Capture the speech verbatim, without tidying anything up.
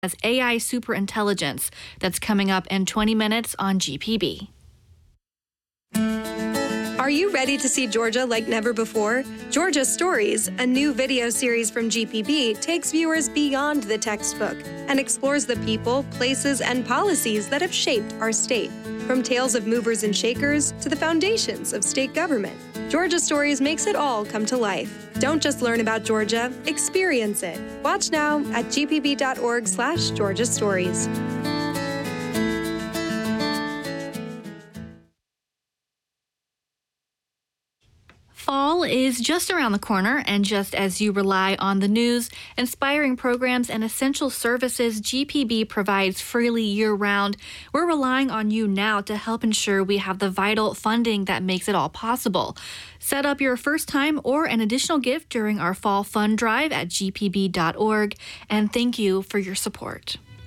as A I superintelligence. That's coming up in twenty minutes on G P B. Are you ready to see Georgia like never before? Georgia Stories, a new video series from G P B, takes viewers beyond the textbook and explores the people, places, and policies that have shaped our state. From tales of movers and shakers to the foundations of state government, Georgia Stories makes it all come to life. Don't just learn about Georgia, experience it. Watch now at gpb.org slash Georgia Stories. Fall is just around the corner, and just as you rely on the news, inspiring programs, and essential services G P B provides freely year-round, we're relying on you now to help ensure we have the vital funding that makes it all possible. Set up your first time or an additional gift during our fall fund drive at g p b dot org, and thank you for your support.